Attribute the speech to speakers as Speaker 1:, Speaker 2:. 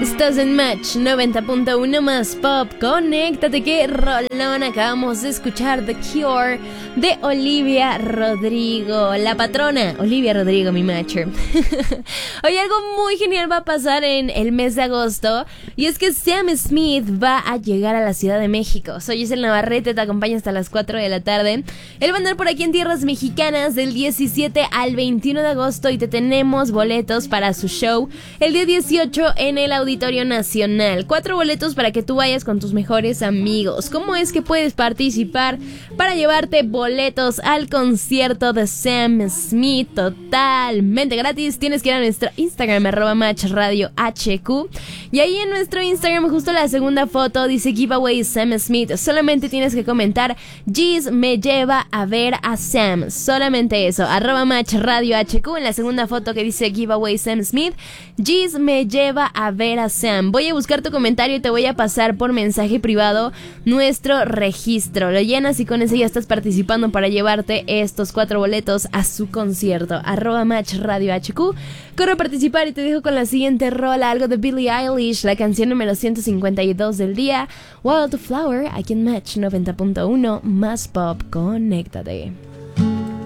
Speaker 1: Estás en Match 90.1 más pop. Conéctate, que rolón. Acabamos de escuchar The Cure de Olivia Rodrigo, la patrona Olivia Rodrigo, mi matcher. Hoy algo muy genial va a pasar en el mes de agosto, y es que Sam Smith va a llegar a la Ciudad de México. Soy Giselle Navarrete, te acompaño hasta las 4 de la tarde. Él va a andar por aquí en tierras mexicanas del 17 al 21 de agosto y te tenemos boletos para su show el día 18 en el Auditorio Nacional. 4 boletos para que tú vayas con tus mejores amigos. ¿Cómo es que puedes participar para llevarte boletos al concierto de Sam Smith totalmente gratis? Tienes que ir a nuestro Instagram, @matchradiohq, y ahí en nuestro Instagram, justo la segunda foto dice Giveaway Sam Smith. Solamente tienes que comentar: Giz me lleva a ver a Sam. Solamente eso, @matchradiohq. En la segunda foto que dice Giveaway Sam Smith, Giz me lleva a ver a Sam. Voy a buscar tu comentario y te voy a pasar por mensaje privado nuestro registro. Lo llenas y con eso ya estás participando para llevarte estos 4 boletos a su concierto. @matchradiohq. Corre a participar y te dejo con la siguiente rola, algo de Billie Eilish, la canción número 152 del día, Wildflower, aquí en Match 90.1 más pop. Conéctate.